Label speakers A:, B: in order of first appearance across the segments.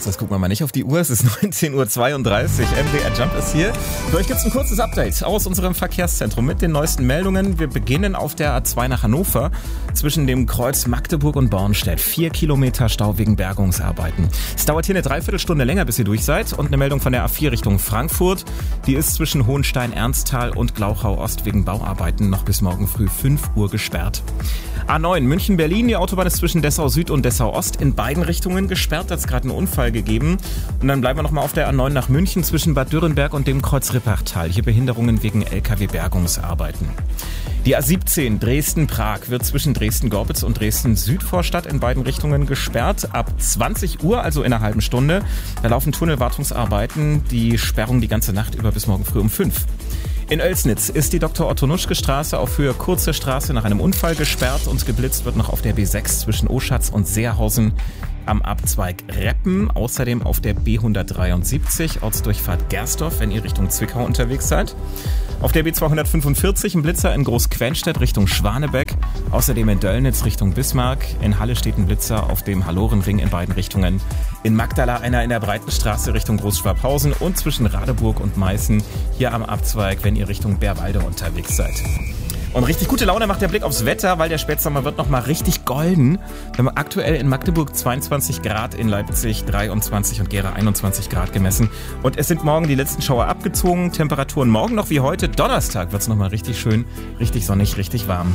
A: Das gucken wir mal nicht auf die Uhr. Es ist 19.32 Uhr. MDR Jump ist hier. Für euch gibt es ein kurzes Update aus unserem Verkehrszentrum mit den neuesten Meldungen. Wir beginnen auf der A2 nach Hannover zwischen dem Kreuz Magdeburg und Bornstedt. 4 Kilometer Stau wegen Bergungsarbeiten. Es dauert hier eine Dreiviertelstunde länger, bis ihr durch seid. Und eine Meldung von der A4 Richtung Frankfurt. Die ist zwischen Hohenstein, Ernsthal und Glauchau Ost wegen Bauarbeiten noch bis morgen früh 5 Uhr gesperrt. A9 München-Berlin. Die Autobahn ist zwischen Dessau Süd und Dessau Ost in beiden Richtungen gesperrt. Da hat es gerade einen Unfall gegeben. Und dann bleiben wir nochmal auf der A9 nach München zwischen Bad Dürrenberg und dem Kreuz Rippertal. Hier Behinderungen wegen LKW-Bergungsarbeiten. Die A17 Dresden-Prag wird zwischen Dresden-Gorbitz und Dresden-Südvorstadt in beiden Richtungen gesperrt. Ab 20 Uhr, also in einer halben Stunde. Da laufen Tunnelwartungsarbeiten. Die Sperrung die ganze Nacht über bis morgen früh um 5. In Oelsnitz ist die Dr.-Otto-Nuschke-Straße auf Höhe Kurze Straße nach einem Unfall gesperrt und geblitzt wird noch auf der B6 zwischen Oschatz und Seerhausen am Abzweig Reppen. Außerdem auf der B173 Ortsdurchfahrt Gersdorf, wenn ihr Richtung Zwickau unterwegs seid. Auf der B245 ein Blitzer in Großquenstedt Richtung Schwanebeck. Außerdem in Döllnitz Richtung Bismarck. In Halle steht ein Blitzer auf dem Hallorenring in beiden Richtungen. In Magdala einer in der Breitenstraße Richtung Großschwabhausen und zwischen Radeburg und Meißen hier am Abzweig, wenn ihr Richtung Bärwalde unterwegs seid. Und richtig gute Laune macht der Blick aufs Wetter, weil der Spätsommer wird nochmal richtig golden. Wir haben aktuell in Magdeburg 22 Grad, in Leipzig 23 und Gera 21 Grad gemessen. Und es sind morgen die letzten Schauer abgezogen. Temperaturen morgen noch wie heute. Donnerstag wird es nochmal richtig schön, richtig sonnig, richtig warm.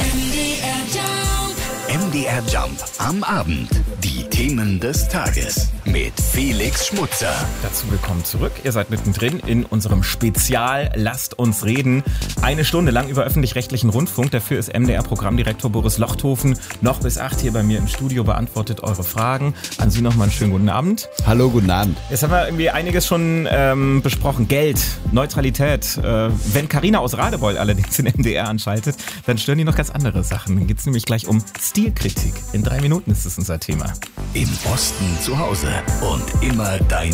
B: MDR Jump am Abend. Die Themen des Tages mit Felix Schmutzer.
A: Dazu willkommen zurück. Ihr seid mittendrin in unserem Spezial Lasst uns reden. Eine Stunde lang über öffentlich-rechtlichen Rundfunk. Dafür ist MDR-Programmdirektor Boris Lochthofen noch bis 8 hier bei mir im Studio, beantwortet eure Fragen. An Sie nochmal einen schönen guten Abend.
C: Hallo, guten Abend.
A: Jetzt haben wir irgendwie einiges schon besprochen. Geld, Neutralität. Wenn Carina aus Radebeul allerdings den MDR anschaltet, dann stören die noch ganz andere Sachen. Dann geht es nämlich gleich um Stilkritik. In 3 Minuten ist es unser Thema.
B: Im Osten zu Hause und immer dein